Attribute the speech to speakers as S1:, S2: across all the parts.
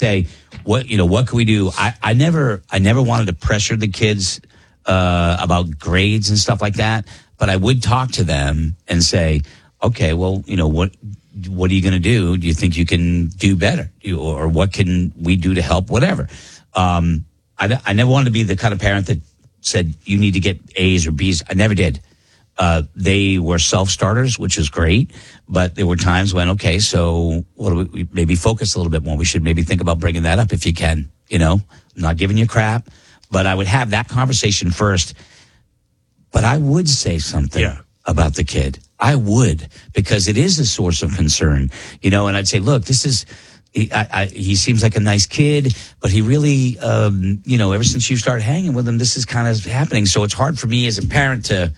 S1: say, what can we do? I never wanted to pressure the kids about grades and stuff like that, but I would talk to them and say, okay, well, what are you going to do? Do you think you can do better? Or what can we do to help? Whatever. I never wanted to be the kind of parent that said you need to get A's or B's. I never did. They were self-starters, which is great, but there were times when, okay, so what do we maybe focus a little bit more? We should maybe think about bringing that up if you can, I'm not giving you crap, but I would have that conversation first. But I would say something about the kid. I would, because it is a source of concern, and I'd say, look, this is, he seems like a nice kid, but he really, ever since you started hanging with him, this is kind of happening. So it's hard for me as a parent to,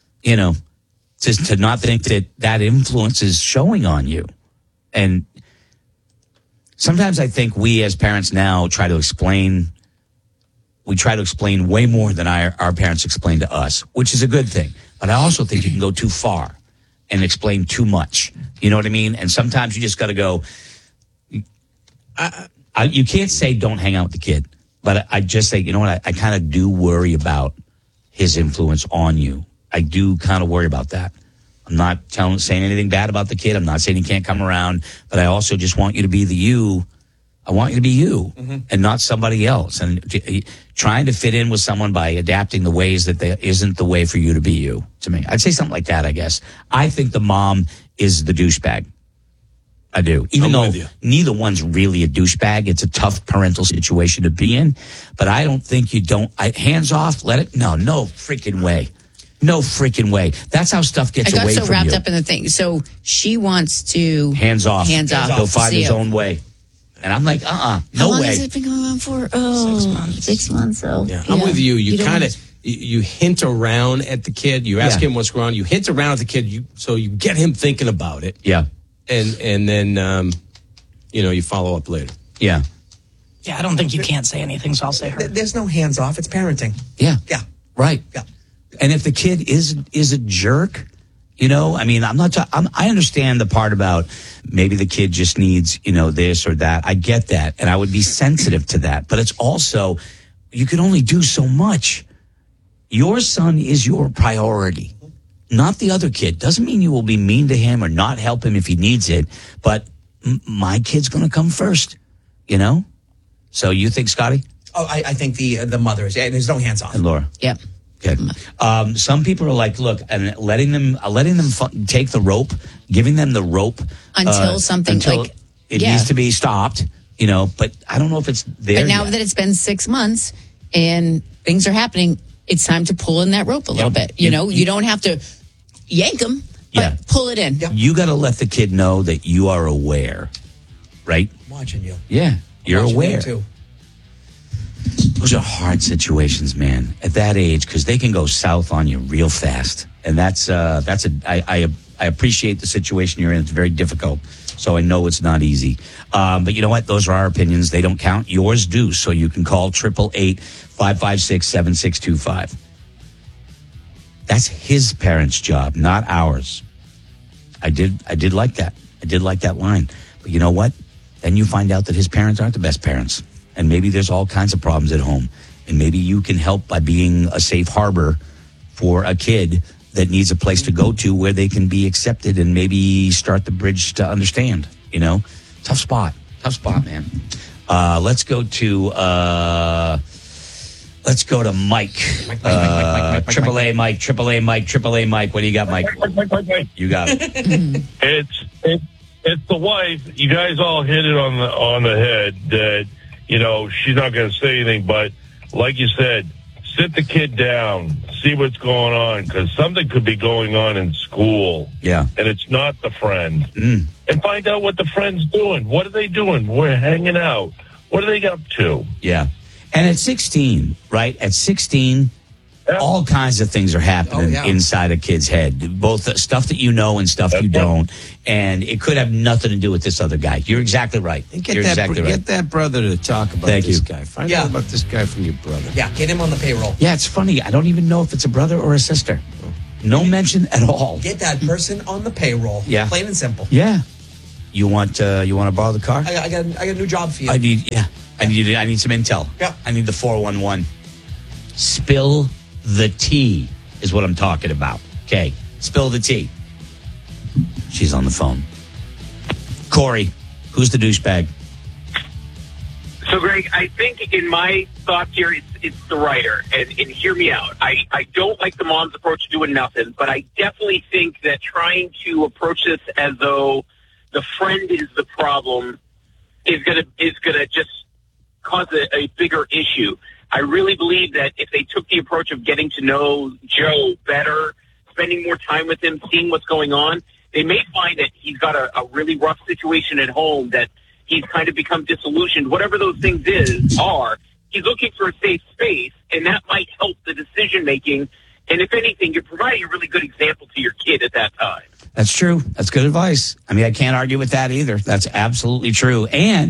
S1: to not think that influence is showing on you. And sometimes I think we as parents now try to explain way more than our parents explained to us, which is a good thing. But I also think you can go too far and explain too much. You know what I mean? And sometimes you just got to go, you can't say don't hang out with the kid, but I just say, you know what, I kind of do worry about his influence on you. I do kind of worry about that. I'm not saying anything bad about the kid. I'm not saying he can't come around, but I also just want you to be the you. I want you to be you and not somebody else. And trying to fit in with someone by adapting the ways that isn't the way for you to be you, to me. I'd say something like that, I guess. I think the mom is the douchebag. I do. Even though neither one's really a douchebag. It's a tough parental situation to be in. But I don't think hands off, let it. No freaking way. No freaking way. That's how stuff gets away from you.
S2: I got so wrapped up in the thing. So she wants to...
S1: Hands off. He'll find his own way. And I'm like, no way.
S2: How long has it been going on for? 6 months. 6 months, so...
S3: Yeah, I'm with you. You kind of... You hint around at the kid. You ask him what's going on. You hint around at the kid so you get him thinking about it.
S1: Yeah.
S3: And then, you follow up later.
S1: Yeah.
S4: Yeah, I don't think you can't say anything, so I'll say her.
S5: There's no hands off. It's parenting.
S1: Yeah.
S5: Yeah.
S1: Right.
S5: Yeah.
S1: And if the kid is a jerk, I understand the part about maybe the kid just needs, this or that. I get that. And I would be sensitive to that. But it's also, you can only do so much. Your son is your priority, not the other kid. Doesn't mean you will be mean to him or not help him if he needs it. But my kid's going to come first, So you think, Scotty?
S5: Oh, I think the mothers. Yeah, there's no hands off.
S1: And Laura?
S2: Yep.
S1: Okay. Some people are like, look, and letting them take the rope, giving them the rope
S2: until
S1: it needs to be stopped. But I don't know if it's there.
S2: But now that it's been 6 months and things are happening, it's time to pull in that rope a little bit. You don't have to yank them, but pull it in.
S5: Yep.
S1: You got to let the kid know that you are aware, right?
S5: I'm watching you.
S1: Yeah, you're aware.
S5: You too.
S1: Those are hard situations, man, at that age, because they can go south on you real fast. And I appreciate the situation you're in. It's very difficult. So I know it's not easy. But you know what? Those are our opinions. They don't count. Yours do. So you can call 888-556-7625. That's his parents' job, not ours. I did like that. I did like that line. But you know what? Then you find out that his parents aren't the best parents. And maybe there's all kinds of problems at home. And maybe you can help by being a safe harbor for a kid that needs a place to go to where they can be accepted and maybe start the bridge to understand, Tough spot, man. Let's go to Mike. AAA Mike. What do you got, Mike? You got it.
S6: It's the wife. You guys all hit it on the head that, she's not going to say anything, but like you said, sit the kid down, see what's going on, because something could be going on in school.
S1: Yeah.
S6: And it's not the friend. And find out what the friend's doing. What are they doing? We're hanging out. What are they up to?
S1: Yeah. And at 16, right? At 16, all kinds of things are happening inside a kid's head, both stuff that you know and stuff you don't. And it could have nothing to do with this other guy. You're exactly right.
S3: Get that brother to talk about this guy. Find out about this guy from your brother.
S5: Yeah, get him on the payroll.
S1: Yeah, it's funny. I don't even know if it's a brother or a sister. No mention at all.
S5: Get that person on the payroll.
S1: Yeah.
S5: Plain and simple.
S1: Yeah. You want to borrow the car?
S5: I got a new job for you.
S1: I need some intel.
S5: Yeah.
S1: I need the 411. Spill the tea is what I'm talking about. Okay. Spill the tea. She's on the phone. Corey, who's the douchebag?
S7: So, Greg, I think in my thoughts here, it's the writer. And hear me out. I don't like the mom's approach to doing nothing, but I definitely think that trying to approach this as though the friend is the problem is gonna just cause a bigger issue. I really believe that if they took the approach of getting to know Joe better, spending more time with him, seeing what's going on, they may find that he's got a really rough situation at home, that he's kind of become disillusioned. Whatever those things are, he's looking for a safe space, and that might help the decision-making. And if anything, you're providing a really good example to your kid at that time.
S1: That's true. That's good advice. I mean, I can't argue with that either. That's absolutely true.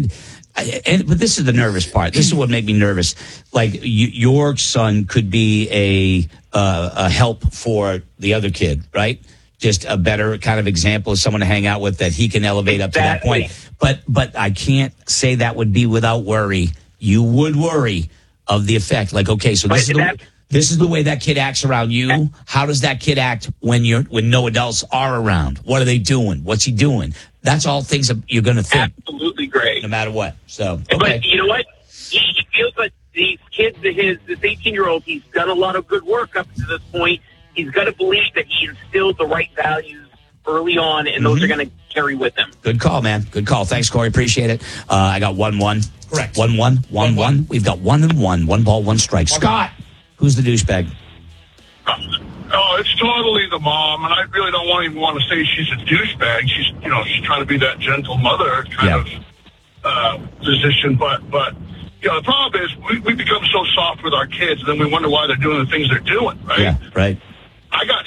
S1: But this is the nervous part. This is what made me nervous. Like your son could be a help for the other kid, right? Just a better kind of example of someone to hang out with that he can elevate up to that point. But I can't say that would be without worry. You would worry of the effect. Like, okay, so this is the way that kid acts around you. How does that kid act when no adults are around? What are they doing? What's he doing? That's all things that you're going to think.
S7: Absolutely great.
S1: No matter what. So, okay.
S7: But you know what? He feels like these kids, this 18-year-old, he's done a lot of good work up to this point. He's got to believe that he instilled the right values early on, and those are going to carry with him.
S1: Good call, man. Good call. Thanks, Corey. Appreciate it. I got 1-1.
S5: Correct.
S1: 1-1. We've got 1-1. 1 ball, 1 strike. Scott, who's the douchebag?
S6: Oh, it's totally the mom, and I really don't even want to say she's a douchebag. She's trying to be that gentle mother kind of position, but the problem is we become so soft with our kids, and then we wonder why they're doing the things they're doing, right?
S1: Yeah, right.
S6: I got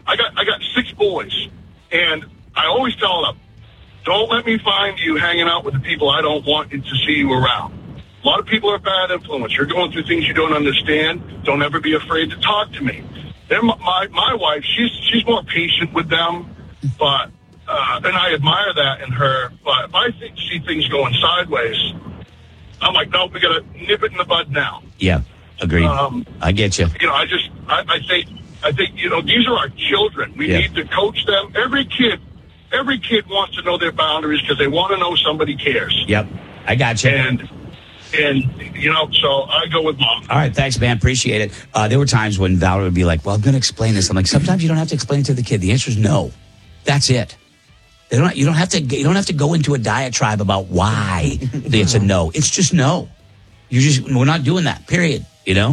S6: 6 boys, and I always tell them, don't let me find you hanging out with the people I don't want to see you around. A lot of people are bad influence. You're going through things you don't understand. Don't ever be afraid to talk to me. Then my wife, she's more patient with them, but and I admire that in her. But if I see things going sideways, I'm like, no, we got to nip it in the bud now.
S1: Yeah, agreed. I get you.
S6: I think these are our children. We need to coach them. Every kid wants to know their boundaries because they want to know somebody cares.
S1: Yep, I got you.
S6: And so I go with mom.
S1: All right, thanks, man. Appreciate it. There were times when Valerie would be like, well, I'm going to explain this. I'm like, sometimes you don't have to explain it to the kid. The answer is no. That's it. You don't have to go into a diatribe about why it's a no. It's just no. We're not doing that, period.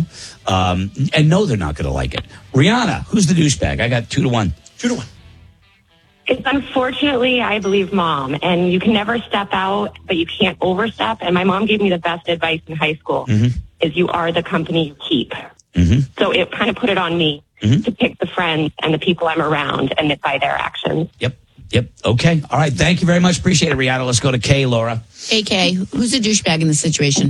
S1: And no, they're not going to like it. Rihanna, who's the douchebag? I got 2-1.
S5: 2-1.
S8: It's unfortunately, I believe, mom. And you can never step out, but you can't overstep. And my mom gave me the best advice in high school, is you are the company you keep. So it kind of put it on me to pick the friends and the people I'm around and by their actions.
S1: Yep. Okay. All right. Thank you very much. Appreciate it, Rihanna. Let's go to Kay, Laura.
S2: Hey, Kay, who's the douchebag in this situation?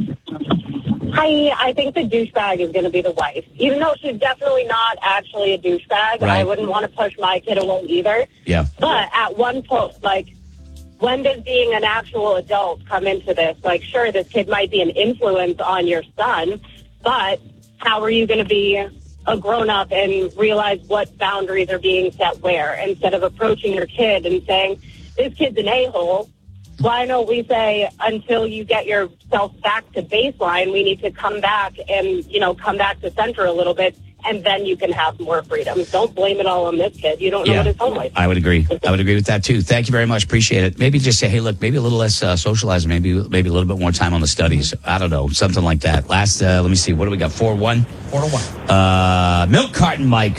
S9: I think the douchebag is going to be the wife. Even though she's definitely not actually a douchebag,
S1: right.
S9: I wouldn't want to push my kid away either.
S1: Yeah.
S9: But at one point, when does being an actual adult come into this? Sure, this kid might be an influence on your son, but how are you going to be a grown-up and realize what boundaries are being set where, instead of approaching your kid and saying, this kid's an a-hole? Why don't we say, until you get yourself back to baseline, we need to come back and, come back to center a little bit, and then you can have more freedom. Don't blame it all on this kid. You don't know what his home life is.
S1: I would agree. With that, too. Thank you very much. Appreciate it. Maybe just say, hey, look, maybe a little less socializing, maybe a little bit more time on the studies. I don't know, something like that. Last, let me see, what do we got? 4-1?
S5: 4-1.
S1: Milk Carton Mike.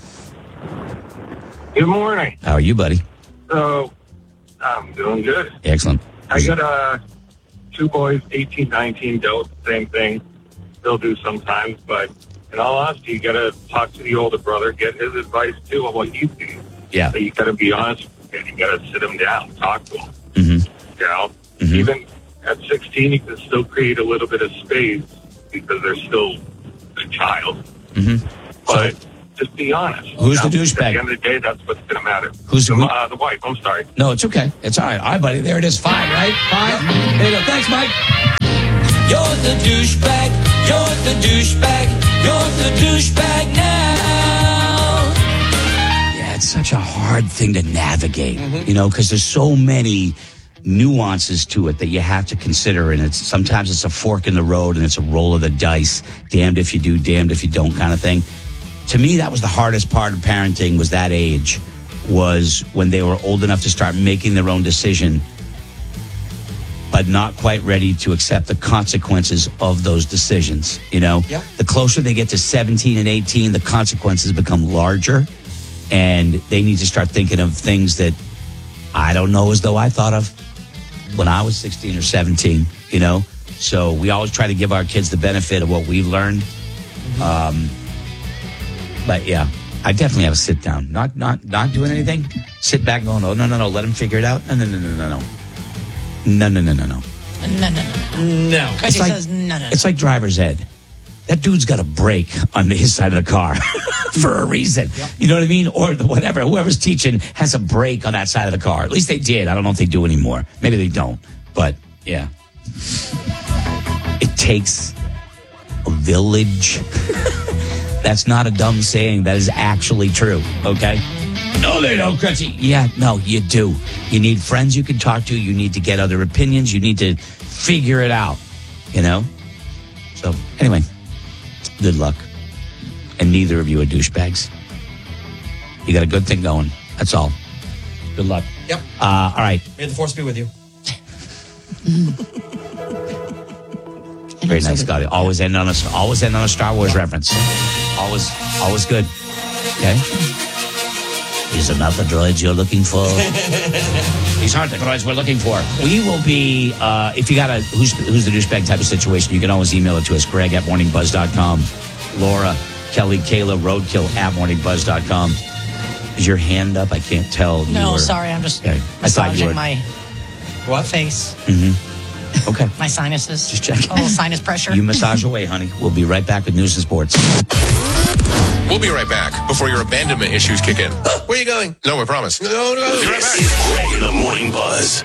S6: Good morning.
S1: How are you, buddy?
S6: So, I'm doing good.
S1: Excellent.
S6: I got 2 boys, 18, 19, don't, same thing. They'll do sometimes, but in all honesty, you got to talk to the older brother, get his advice too on what he sees.
S1: Yeah.
S6: So you got to be honest and you got to sit him down, talk to him. Even at 16, you can still create a little bit of space because they're still a child. But Just be honest.
S1: Who's the
S6: At the
S1: douchebag?
S6: end of the day, that's what's going to matter.
S1: Who's the
S6: the wife? I'm sorry.
S1: No, it's okay. It's all right. All right, buddy. There it is. 5, right? 5. There you go. Thanks, Mike. You're the douchebag. You're the douchebag. You're the douchebag now. Yeah, it's such a hard thing to navigate, you know, because there's so many nuances to it that you have to consider, and sometimes it's a fork in the road and it's a roll of the dice, damned if you do, damned if you don't kind of thing. To me, that was the hardest part of parenting, was that age, was when they were old enough to start making their own decision, but not quite ready to accept the consequences of those decisions. You know, The closer they get to 17 and 18, the consequences become larger, and they need to start thinking of things that I don't know as though I thought of when I was 16 or 17, you know? So we always try to give our kids the benefit of what we've learned. But yeah, I definitely have a sit down. Not doing anything. Sit back going, oh, no. Let them figure it out. No.
S4: No. Because he says no.
S1: It's like driver's ed. That dude's got a brake on his side of the car for a reason. Yep. You know what I mean? Or whatever. Whoever's teaching has a brake on that side of the car. At least they did. I don't know if they do anymore. Maybe they don't. But, yeah. It takes a village. That's not a dumb saying. That is actually true. Okay? No, they don't, Crutchy. Yeah, no, you do. You need friends you can talk to. You need to get other opinions. You need to figure it out. You know? So, anyway. Good luck. And neither of you are douchebags. You got a good thing going. That's all. Good luck.
S5: Yep.
S1: All right.
S5: May the force be with you.
S1: Very nice, Scotty. Always end on a Star Wars reference. Always good. Okay. These are not the droids you're looking for. These aren't the droids we're looking for. We will be, if you got a who's the douchebag type of situation, you can always email it to us, Greg@morningbuzz.com. Laura, Kelly, Kayla, Roadkill @morningbuzz.com. Is your hand up? I can't tell.
S4: No, sorry, I'm just massaging my face.
S1: Mm-hmm. Okay.
S4: My sinuses.
S1: Just check.
S4: A little sinus pressure.
S1: You massage away, honey. We'll be right back with news and sports.
S10: We'll be right back before your abandonment issues kick in. Where are you going? No, I promise. No. Be right back.
S11: This is Greg in the Morning Buzz.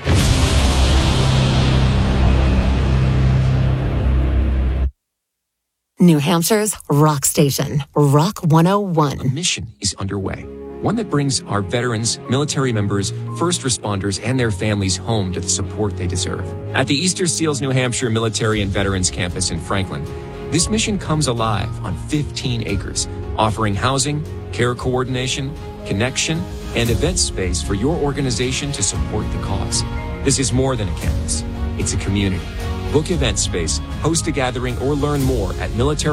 S12: New Hampshire's rock station, Rock 101.
S13: A mission is underway, one that brings our veterans, military members, first responders, and their families home to the support they deserve. At the Easter Seals New Hampshire Military and Veterans Campus in Franklin, this mission comes alive on 15 acres, offering housing, care coordination, connection, and event space for your organization to support the cause. This is more than a campus. It's a community. Book event space, host a gathering, or learn more at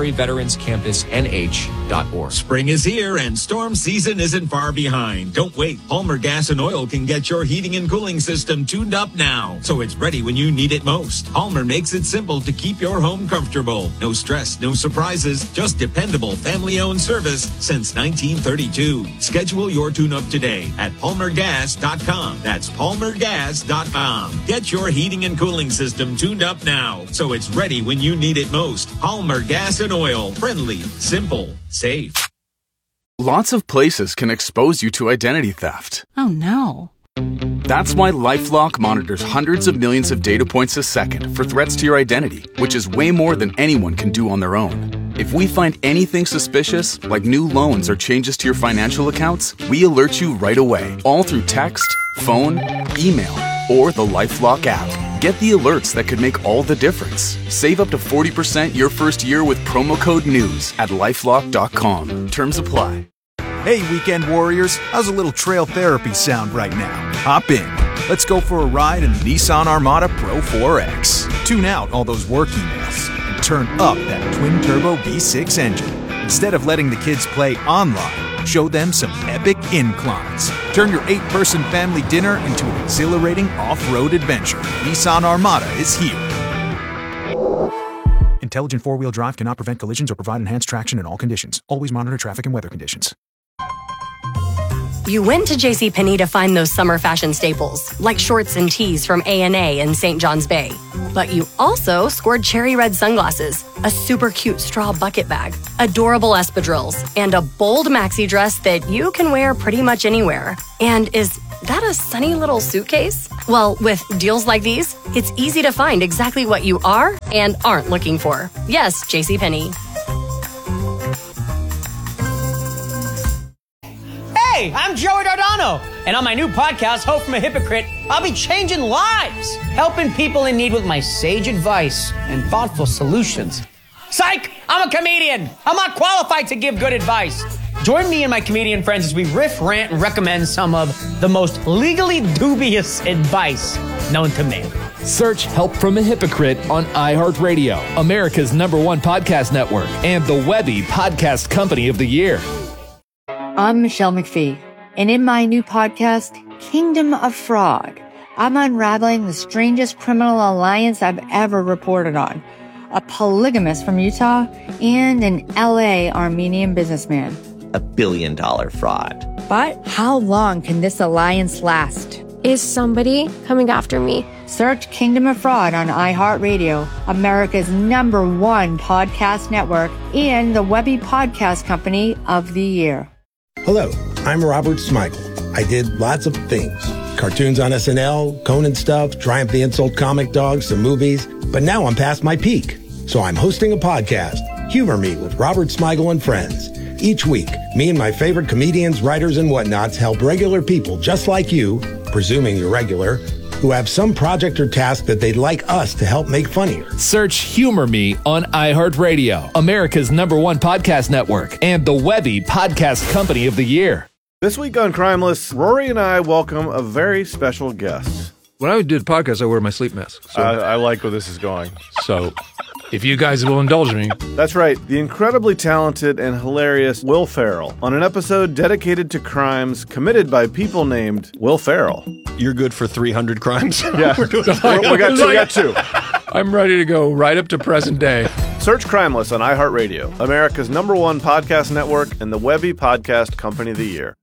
S13: militaryveteranscampusnh.org.
S14: Spring is here and storm season isn't far behind. Don't wait. Palmer Gas and Oil can get your heating and cooling system tuned up now, so it's ready when you need it most. Palmer makes it simple to keep your home comfortable. No stress, no surprises, just dependable family-owned service since 1932. Schedule your tune-up today at palmergas.com. That's palmergas.com. Get your heating and cooling system tuned up now, so it's ready when you need it most. Palmer Gas and Oil. Friendly, simple, safe.
S15: Lots of places can expose you to identity theft.
S16: Oh, no.
S15: That's why LifeLock monitors hundreds of millions of data points a second for threats to your identity, which is way more than anyone can do on their own. If we find anything suspicious, like new loans or changes to your financial accounts, we alert you right away, all through text, phone, email, or the LifeLock app. Get the alerts that could make all the difference. Save up to 40% your first year with promo code NEWS at LifeLock.com. Terms apply.
S17: Hey, weekend warriors, how's a little trail therapy sound right now? Hop in. Let's go for a ride in the Nissan Armada Pro 4X. Tune out all those work emails and turn up that twin-turbo V6 engine. Instead of letting the kids play online, show them some epic inclines. Turn your 8-person family dinner into an exhilarating off-road adventure. Nissan Armada is here. Intelligent four-wheel drive cannot prevent collisions or provide enhanced traction in all conditions. Always monitor traffic and weather conditions.
S16: You went to JCPenney to find those summer fashion staples, like shorts and tees from A&A in St. John's Bay. But you also scored cherry red sunglasses, a super cute straw bucket bag, adorable espadrilles, and a bold maxi dress that you can wear pretty much anywhere. And is that a sunny little suitcase? Well, with deals like these, it's easy to find exactly what you are and aren't looking for. Yes, JCPenney.
S18: Hey, I'm Joey Dardano, and on my new podcast, Hope from a Hypocrite, I'll be changing lives, helping people in need with my sage advice and thoughtful solutions. Psych! I'm a comedian. I'm not qualified to give good advice. Join me and my comedian friends as we riff, rant, and recommend some of the most legally dubious advice known to man.
S19: Search Help from a Hypocrite on iHeartRadio, America's #1 podcast network, and the Webby Podcast Company of the Year.
S20: I'm Michelle McPhee, and in my new podcast, Kingdom of Fraud, I'm unraveling the strangest criminal alliance I've ever reported on. A polygamist from Utah and an LA Armenian businessman.
S21: $1 billion fraud.
S20: But how long can this alliance last?
S22: Is somebody coming after me?
S20: Search Kingdom of Fraud on iHeartRadio, America's #1 podcast network, and the Webby Podcast Company of the Year.
S23: Hello, I'm Robert Smigel. I did lots of things. Cartoons on SNL, Conan stuff, Triumph the Insult comic dogs, some movies. But now I'm past my peak. So I'm hosting a podcast, Humor Me with Robert Smigel and Friends. Each week, me and my favorite comedians, writers, and whatnots help regular people just like you, presuming you're regular, who have some project or task that they'd like us to help make funnier.
S19: Search Humor Me on iHeartRadio, America's #1 podcast network, and the Webby Podcast Company of the Year.
S24: This week on Crimeless, Rory and I welcome a very special guest.
S25: When I do the podcast, I wear my sleep mask. So.
S24: I like where this is going.
S25: So, if you guys will indulge me.
S24: That's right, the incredibly talented and hilarious Will Ferrell on an episode dedicated to crimes committed by people named Will Ferrell.
S26: You're good for 300 crimes?
S24: Yeah, we got two.
S25: I'm ready to go right up to present day.
S24: Search Crimeless on iHeartRadio, America's #1 podcast network, and the Webby Podcast Company of the Year.